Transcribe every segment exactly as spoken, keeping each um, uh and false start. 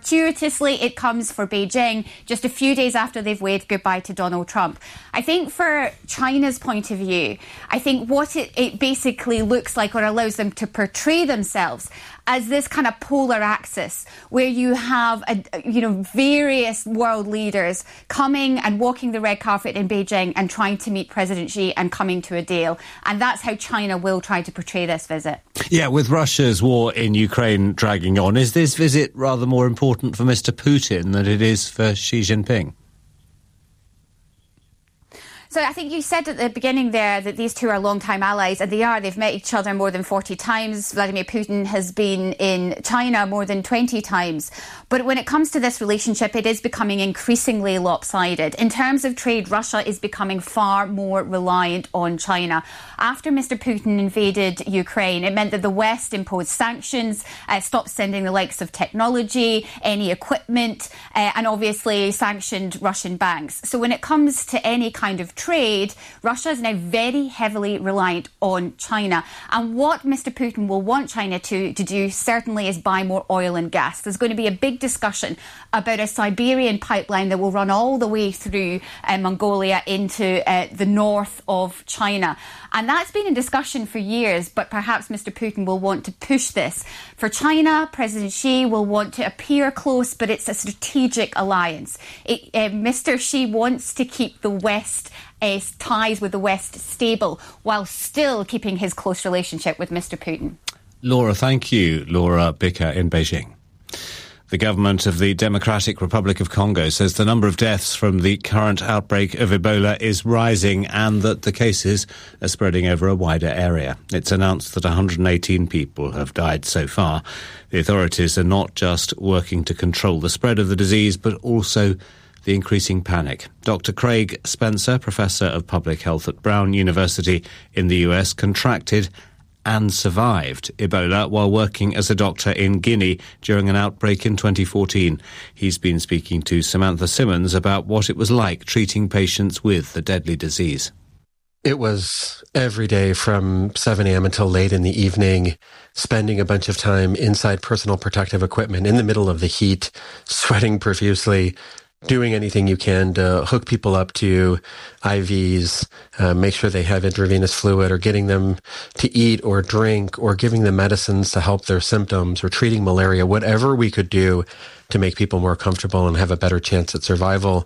Fortuitously, it comes for Beijing just a few days after they've waved goodbye to Donald Trump. I think for China's point of view, I think what it, it basically looks like or allows them to portray themselves as this kind of polar axis where you have, a, you know, various world leaders coming and walking the red carpet in Beijing and trying to meet President Xi and coming to a deal. And that's how China will try to portray this visit. Yeah, with Russia's war in Ukraine dragging on, is this visit rather more important for Mister Putin than it is for Xi Jinping? So I think you said at the beginning there that these two are long-time allies, and they are. They've met each other more than forty times. Vladimir Putin has been in China more than twenty times. But when it comes to this relationship, it is becoming increasingly lopsided. In terms of trade, Russia is becoming far more reliant on China. After Mister Putin invaded Ukraine, it meant that the West imposed sanctions, uh, stopped sending the likes of technology, any equipment, uh, and obviously sanctioned Russian banks. So when it comes to any kind of trade, Russia is now very heavily reliant on China. And what Mister Putin will want China to, to do certainly is buy more oil and gas. There's going to be a big discussion about a Siberian pipeline that will run all the way through uh, Mongolia into uh, the north of China. And that's been in discussion for years, but perhaps Mister Putin will want to push this. For China, President Xi will want to appear close, but it's a strategic alliance. It, uh, Mister Xi wants to keep the West Uh, ties with the West stable while still keeping his close relationship with Mister Putin. Laura, thank you. Laura Bicker in Beijing. The government of the Democratic Republic of Congo says the number of deaths from the current outbreak of Ebola is rising and that the cases are spreading over a wider area. It's announced that one hundred eighteen people have died so far. The authorities are not just working to control the spread of the disease, but also the increasing panic. Doctor Craig Spencer, Professor of Public Health at Brown University in the U S, contracted and survived Ebola while working as a doctor in Guinea during an outbreak in twenty fourteen. He's been speaking to Samantha Simmons about what it was like treating patients with the deadly disease. It was every day from seven a.m. until late in the evening, spending a bunch of time inside personal protective equipment in the middle of the heat, sweating profusely, doing anything you can to hook people up to I Vs, uh, make sure they have intravenous fluid, or getting them to eat or drink, or giving them medicines to help their symptoms, or treating malaria, whatever we could do to make people more comfortable and have a better chance at survival.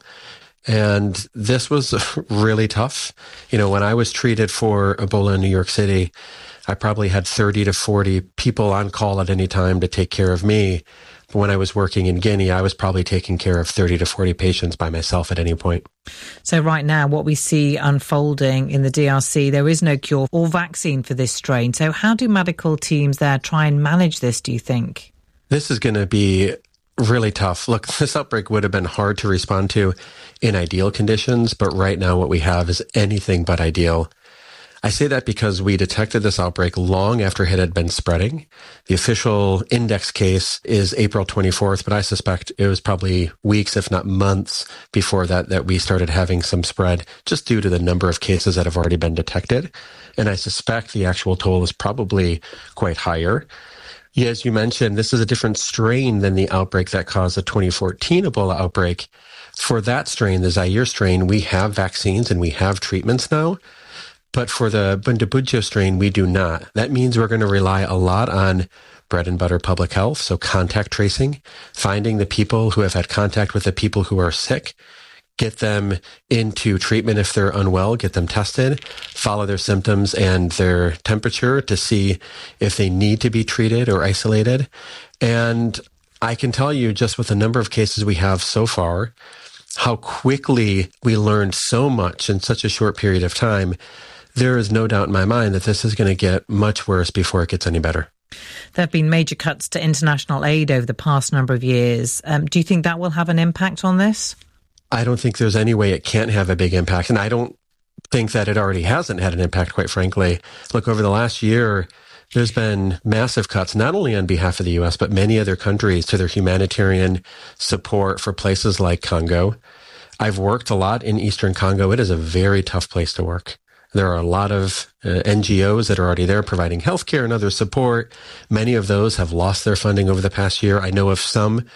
And this was really tough. You know, when I was treated for Ebola in New York City, I probably had thirty to forty people on call at any time to take care of me. When I was working in Guinea, I was probably taking care of thirty to forty patients by myself at any point. So right now, what we see unfolding in the D R C, there is no cure or vaccine for this strain. So how do medical teams there try and manage this, do you think? This is going to be really tough. Look, this outbreak would have been hard to respond to in ideal conditions, but right now what we have is anything but ideal. I say that because we detected this outbreak long after it had been spreading. The official index case is April twenty-fourth, but I suspect it was probably weeks, if not months, before that, that we started having some spread, just due to the number of cases that have already been detected. And I suspect the actual toll is probably quite higher. Yeah, as you mentioned, this is a different strain than the outbreak that caused the twenty fourteen Ebola outbreak. For that strain, the Zaire strain, we have vaccines and we have treatments now. But for the Bundibugyo strain, we do not. That means we're going to rely a lot on bread and butter public health, so contact tracing, finding the people who have had contact with the people who are sick, get them into treatment if they're unwell, get them tested, follow their symptoms and their temperature to see if they need to be treated or isolated. And I can tell you, just with the number of cases we have so far, how quickly we learned so much in such a short period of time. There is no doubt in my mind that this is going to get much worse before it gets any better. There have been major cuts to international aid over the past number of years. Um, do you think that will have an impact on this? I don't think there's any way it can't have a big impact. And I don't think that it already hasn't had an impact, quite frankly. Look, over the last year, there's been massive cuts, not only on behalf of the U S, but many other countries, to their humanitarian support for places like Congo. I've worked a lot in Eastern Congo. It is a very tough place to work. There are a lot of uh, N G Os that are already there providing healthcare and other support. Many of those have lost their funding over the past year. I know of some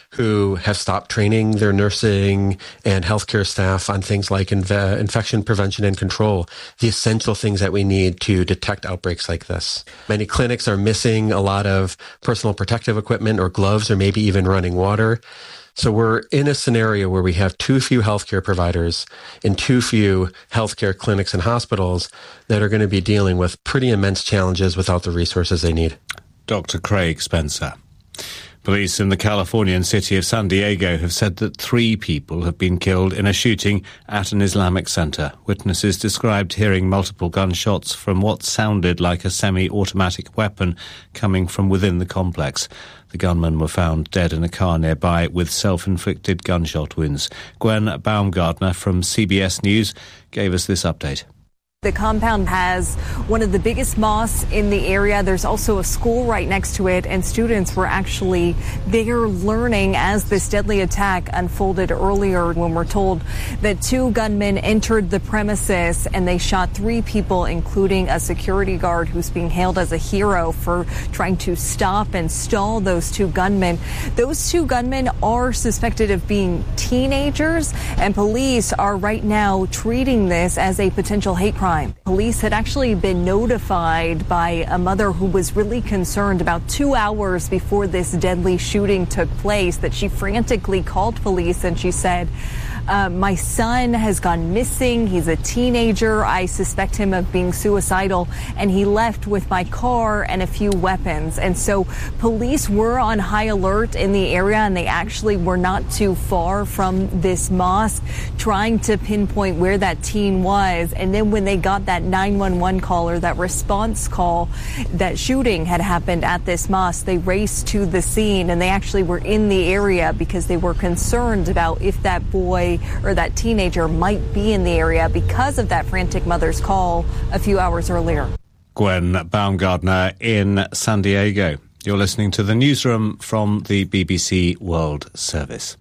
who have stopped training their nursing and healthcare staff on things like inve- infection prevention and control, the essential things that we need to detect outbreaks like this. Many clinics are missing a lot of personal protective equipment or gloves or maybe even running water. So we're in a scenario where we have too few healthcare providers and too few healthcare clinics and hospitals that are going to be dealing with pretty immense challenges without the resources they need. Doctor Craig Spencer. Police in the Californian city of San Diego have said that three people have been killed in a shooting at an Islamic center. Witnesses described hearing multiple gunshots from what sounded like a semi-automatic weapon coming from within the complex. The gunmen were found dead in a car nearby with self-inflicted gunshot wounds. Gwen Baumgartner from C B S News gave us this update. The compound has one of the biggest mosques in the area. There's also a school right next to it, and students were actually there learning as this deadly attack unfolded earlier, when we're told that two gunmen entered the premises and they shot three people, including a security guard who's being hailed as a hero for trying to stop and stall those two gunmen. Those two gunmen are suspected of being teenagers, and police are right now treating this as a potential hate crime. Police had actually been notified by a mother who was really concerned about two hours before this deadly shooting took place that she frantically called police, and she said, Uh, my son has gone missing. He's a teenager. I suspect him of being suicidal, and he left with my car and a few weapons. And so police were on high alert in the area, and they actually were not too far from this mosque, trying to pinpoint where that teen was. And then when they got that nine one one call, or that response call, that shooting had happened at this mosque, they raced to the scene, and they actually were in the area because they were concerned about if that boy or that teenager might be in the area because of that frantic mother's call a few hours earlier. Gwen Baumgartner in San Diego. You're listening to the newsroom from the B B C World Service.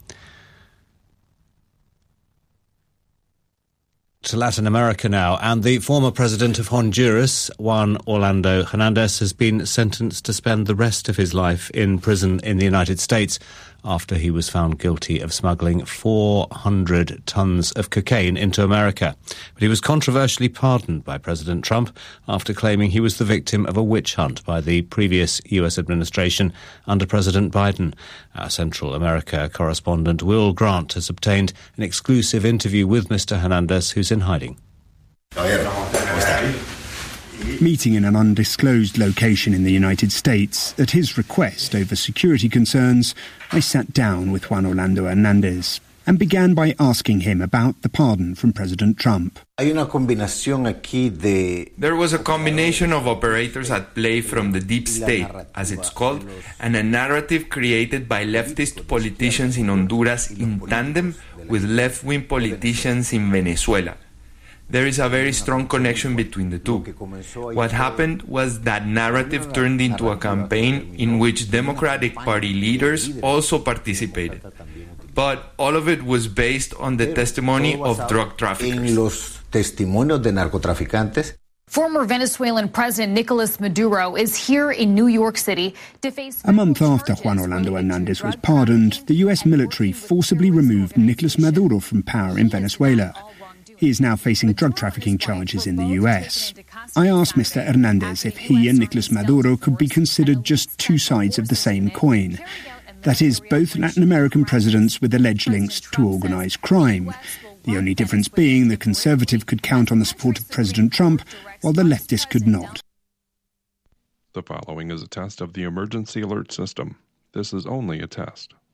To Latin America now, and the former president of Honduras, Juan Orlando Hernandez, has been sentenced to spend the rest of his life in prison in the United States after he was found guilty of smuggling four hundred tons of cocaine into America. But he was controversially pardoned by President Trump after claiming he was the victim of a witch hunt by the previous U S administration under President Biden. Our Central America correspondent Will Grant has obtained an exclusive interview with Mister Hernandez, who's in hiding. Meeting in an undisclosed location in the United States, at his request over security concerns, I sat down with Juan Orlando Hernandez and began by asking him about the pardon from President Trump. There was a combination of operators at play from the deep state, as it's called, and a narrative created by leftist politicians in Honduras in tandem with left-wing politicians in Venezuela. There is a very strong connection between the two. What happened was that narrative turned into a campaign in which Democratic Party leaders also participated. But all of it was based on the testimony of drug traffickers. Former Venezuelan President Nicolas Maduro is here in New York City to face... A month after Juan Orlando Hernandez was pardoned, the U S military forcibly removed Nicolas Maduro from power in Venezuela. He is now facing drug trafficking charges in the U S. I asked Mister Hernandez if he and Nicolas Maduro could be considered just two sides of the same coin. That is, both Latin American presidents with alleged links to organized crime. The only difference being the conservative could count on the support of President Trump, while the leftist could not. The following is a test of the emergency alert system. This is only a test.